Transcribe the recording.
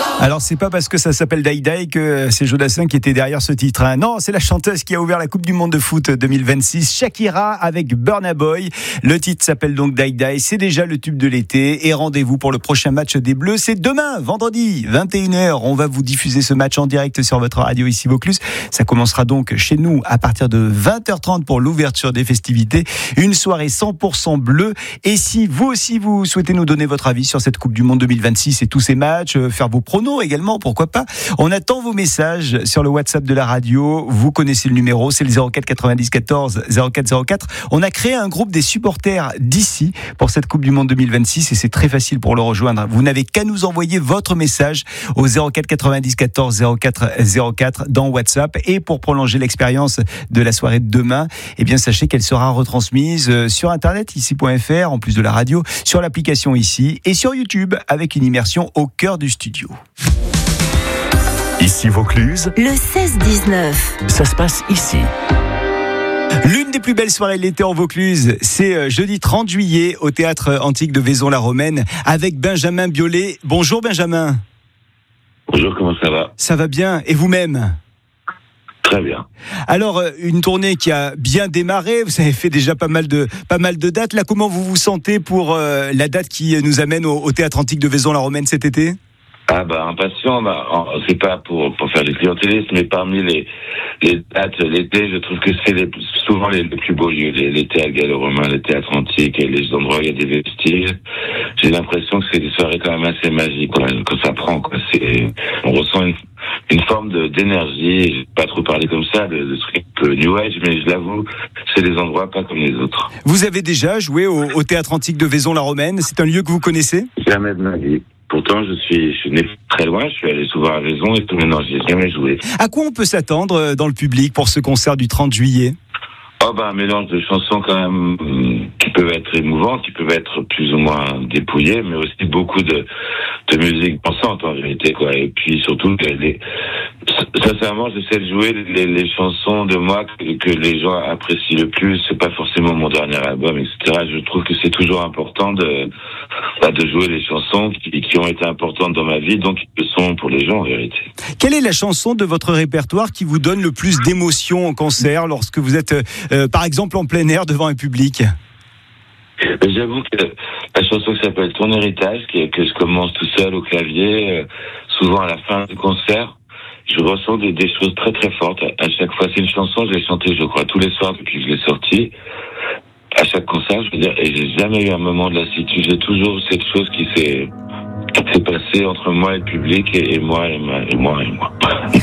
Alors c'est pas parce que ça s'appelle Die Die que c'est Jodassin qui était derrière ce titre, hein. Non, c'est la chanteuse qui a ouvert la Coupe du Monde de foot 2026, Shakira avec Burna Boy. Le titre s'appelle donc Die Die, c'est déjà le tube de l'été. Et rendez-vous pour le prochain match des Bleus, c'est demain, vendredi, 21h. On va vous diffuser ce match en direct sur votre radio ici Vaucluse. Ça commencera donc chez nous à partir de 20h30 pour l'ouverture des festivités. Une soirée 100% bleue. Et si vous aussi vous souhaitez nous donner votre avis sur cette Coupe du Monde 2026 et tous ces matchs, faire vos pronos également, pourquoi pas. On attend vos messages sur le WhatsApp de la radio. Vous connaissez le numéro, c'est le 04 90 14 04 04. On a créé un groupe des supporters d'ici pour cette Coupe du Monde 2026 et c'est très facile pour le rejoindre. Vous n'avez qu'à nous envoyer votre message au 04 90 14 04 04 dans WhatsApp. Et pour prolonger l'expérience de la soirée de demain, eh bien sachez qu'elle sera retransmise sur internet ici.fr en plus de la radio, sur l'application ici et sur YouTube avec une immersion au cœur du studio. Ici Vaucluse, le 16-19. Ça se passe ici. L'une des plus belles soirées de l'été en Vaucluse, c'est jeudi 30 juillet au Théâtre Antique de Vaison-la-Romaine avec Benjamin Biolay. Bonjour Benjamin. Bonjour, comment ça va ? Ça va bien, et vous-même ? Très bien. Alors, une tournée qui a bien démarré, vous avez fait déjà pas mal de dates. Là, comment vous vous sentez pour la date qui nous amène au Théâtre Antique de Vaison-la-Romaine cet été ? Impatient, c'est pas pour faire du clientélisme, mais parmi les dates l'été, je trouve que c'est souvent les plus beaux lieux, les théâtres gallo-romains, les théâtres antiques, et les endroits où il y a des vestiges. J'ai l'impression que c'est des soirées quand même assez magiques, quand ça prend, quoi. On ressent une forme d'énergie. Je vais pas trop parler comme ça, de trucs un peu New Age, mais je l'avoue, c'est des endroits pas comme les autres. Vous avez déjà joué au Théâtre Antique de Vaison-la-Romaine ? C'est un lieu que vous connaissez ? Jamais de ma vie. Pourtant, je suis né très loin, je suis allé souvent à Vaison et tout, mais non, j'ai jamais joué. À quoi on peut s'attendre dans le public pour ce concert du 30 juillet ? Un mélange de chansons quand même qui peuvent être émouvantes, qui peuvent être plus ou moins dépouillées, mais aussi beaucoup de musique pensante en vérité, quoi. Et puis surtout, sincèrement, j'essaie de jouer les chansons de moi que les gens apprécient le plus. C'est pas forcément mon dernier album, etc. Je trouve que c'est toujours important de jouer les chansons qui ont été importantes dans ma vie, donc qui le sont pour les gens en vérité. Quelle est la chanson de votre répertoire qui vous donne le plus d'émotion en concert lorsque vous êtes, par exemple, en plein air devant un public ? J'avoue que la chanson qui s'appelle Ton héritage, que je commence tout seul au clavier, souvent à la fin du concert, je ressens des choses très très fortes. À chaque fois, c'est une chanson, je l'ai chantée, je crois, tous les soirs depuis que je l'ai sortie. À chaque concert, je veux dire, et j'ai jamais eu un moment de lassitude. J'ai toujours cette chose qui s'est passée entre moi et le public, et moi.